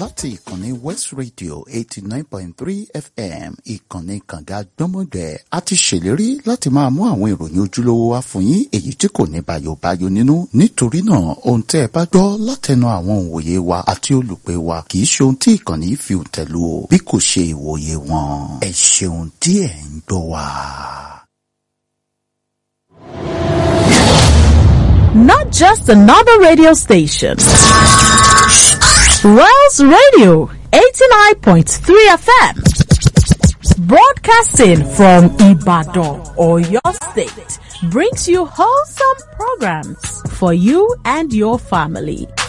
láti ìkànnì West Radio 89.3 FM ìkànnì kànga gbọ́mọgbẹ́. A ti ṣèlérí láti máa mú àwọn ìròyìn ojúlówó wá fún yín èyí tí kò ní bàyòbáyò nínú. Nítorí náà ohun tẹ́ ẹ bá gbọ́ látẹnu àwọn òǹwòye wa àti olùpẹ̀ wa kì í ṣe ohun tí ìkànnì fi tẹ̀lú o bí kò ṣe ìwòye wọn. Ẹ ṣeun tí ẹ ń gbọ́ wa. Not just another radio station. Wells Radio 89.3 FM. Broadcasting from Ibadan, Oyo State, brings you wholesome programs for you and your family.